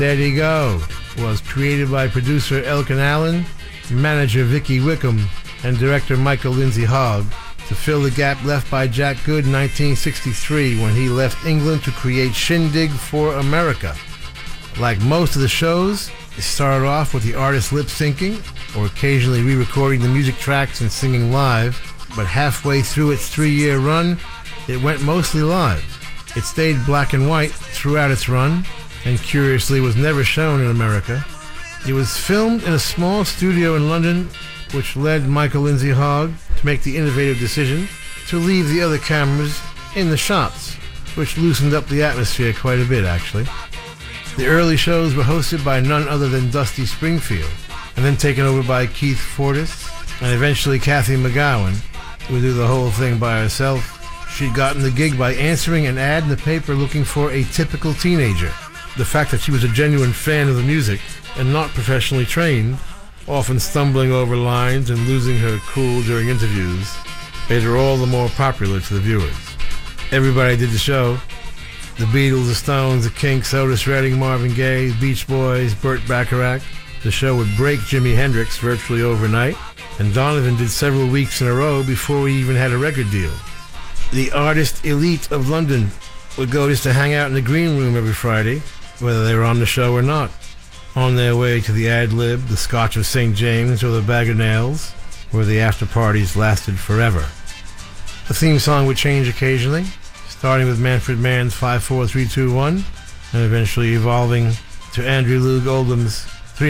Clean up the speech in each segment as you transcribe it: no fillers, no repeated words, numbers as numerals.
Steady Go was created by producer Elkin Allen, manager Vicky Wickham, and director Michael Lindsay Hogg to fill the gap left by Jack Good in 1963 when he left England to create Shindig for America. Like most of the shows, it started off with the artist lip-syncing or occasionally re-recording the music tracks and singing live, but halfway through its 3-year run, it went mostly live. It stayed black and white throughout its run, and curiously was never shown in America. It was filmed in a small studio in London, which led Michael Lindsay Hogg to make the innovative decision to leave the other cameras in the shots, which loosened up the atmosphere quite a bit, actually. The early shows were hosted by none other than Dusty Springfield, and then taken over by Keith Fortis, and eventually Kathy McGowan, who would do the whole thing by herself. She'd gotten the gig by answering an ad in the paper looking for a typical teenager. The fact that she was a genuine fan of the music and not professionally trained, often stumbling over lines and losing her cool during interviews, made her all the more popular to the viewers. Everybody did the show. The Beatles, the Stones, the Kinks, Otis Redding, Marvin Gaye, Beach Boys, Burt Bacharach. The show would break Jimi Hendrix virtually overnight, and Donovan did several weeks in a row before he even had a record deal. The artist elite of London would go just to hang out in the green room every Friday, whether they were on the show or not, on their way to the Ad Lib, the Scotch of St. James, or the Bag of Nails, where the after parties lasted forever. The theme song would change occasionally, starting with Manfred Mann's 5-4-3-2-1, and eventually evolving to Andrew Loog Oldham's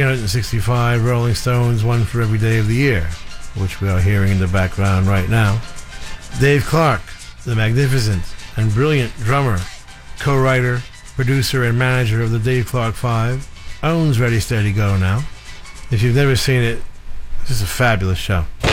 365 Rolling Stones, One for Every Day of the Year, which we are hearing in the background right now. Dave Clark, the magnificent and brilliant drummer, co-writer, producer, and manager of the Dave Clark Five, owns Ready Steady Go now. If you've never seen it, this is a fabulous show.